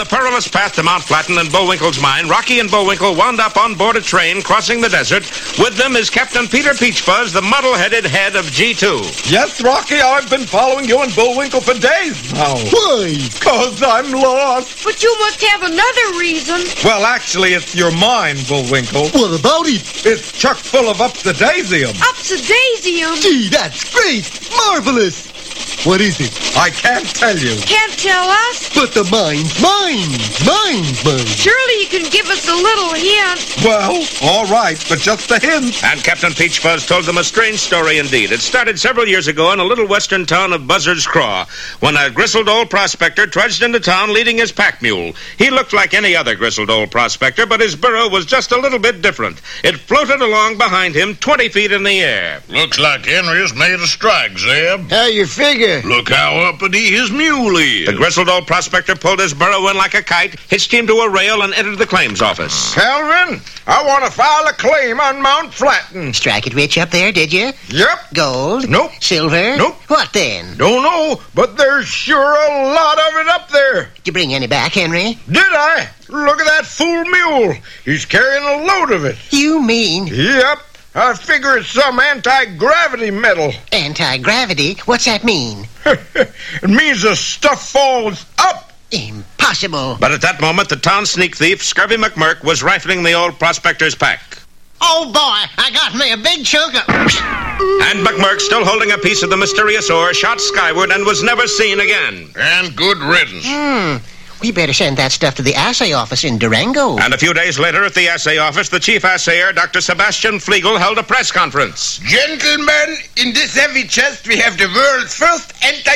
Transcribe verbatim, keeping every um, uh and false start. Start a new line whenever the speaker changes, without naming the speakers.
the perilous path to Mount Flatten and Bullwinkle's mine, Rocky and Bullwinkle wound up on board a train crossing the desert. With them is Captain Peter Peachfuzz, the muddle-headed head of G two.
Yes, Rocky, I've been following you and Bullwinkle for days now.
Why?
Because I'm lost.
But you must have another reason.
Well, actually, it's your mine, Bullwinkle.
What about it?
It's chock full of upsidasium.
Upsidasium?
Gee, that's great! Marvelous! What is it?
I can't tell you.
Can't tell us?
But the mine's mine! Mine's mine!
Surely you can give us a little hint.
Well, all right, but just a hint.
And Captain Peachfuzz told them a strange story indeed. It started several years ago in a little western town of Buzzard's Craw, when a grizzled old prospector trudged into town leading his pack mule. He looked like any other grizzled old prospector, but his burro was just a little bit different. It floated along behind him twenty feet in the air.
Looks like Henry's made a strike, Zeb.
How you figure?
Look how uppity his mule is.
The grizzled old prospector pulled his burro in like a kite, hitched him to a rail, and entered the claims office.
Calvin, I want to file a claim on Mount Flatten.
Strike it rich up there, did you?
Yep.
Gold?
Nope.
Silver?
Nope.
What then?
Don't know, but there's sure a lot of it up there.
Did you bring any back, Henry?
Did I? Look at that fool mule. He's carrying a load of it.
You mean
Yep. I figure it's some anti-gravity metal.
anti-gravity? What's that mean?
It means the stuff falls up.
Impossible.
But at that moment, the town sneak thief, Scurvy McMurk, was rifling the old prospector's pack.
Oh, boy, I got me a big chunk of...
And McMurk, still holding a piece of the mysterious ore, shot skyward and was never seen again.
And good riddance.
Hmm. We better send that stuff to the assay office in Durango.
And a few days later at the assay office, the chief assayer, Doctor Sebastian Flegel, held a press conference.
Gentlemen, in this heavy chest we have the world's first anti